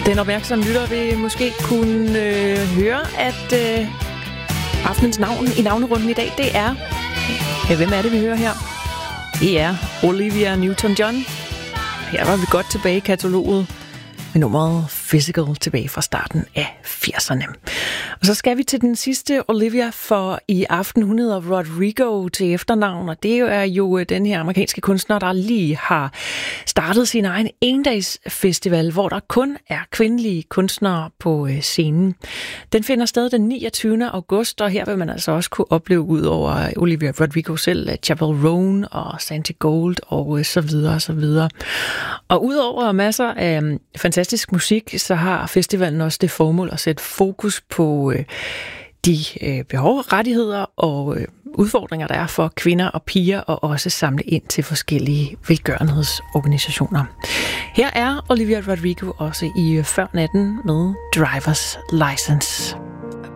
Den opmærksomme lytter vil måske kunne høre, at aftenens navn i navnerunden i dag, det er... Ja, hvem er det, vi hører her? Det er Olivia Newton-John. Her var vi godt tilbage i kataloget med nummeret Physical tilbage fra starten af 80'erne. Og så skal vi til den sidste Olivia for i aften. Hun hedder Rodrigo til efternavn, og det er jo den her amerikanske kunstner, der lige har startet sin egen endagsfestival, hvor der kun er kvindelige kunstnere på scenen. Den finder sted den 29. august, og her vil man altså også kunne opleve ud over Olivia Rodrigo selv, Chappell Roan og Santi Gold og så videre og så videre. Og udover masser af fantastisk musik, så har festivalen også det formål at sætte fokus på de behov, rettigheder og udfordringer, der er for kvinder og piger, og også samle ind til forskellige velgørenhedsorganisationer. Her er Olivia Rodrigo også i Før natten med Driver's License.